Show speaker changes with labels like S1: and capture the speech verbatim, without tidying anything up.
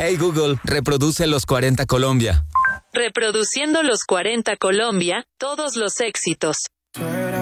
S1: Hey Google, reproduce los cuarenta Colombia.
S2: Reproduciendo los cuarenta Colombia, todos los éxitos.
S3: Tú eras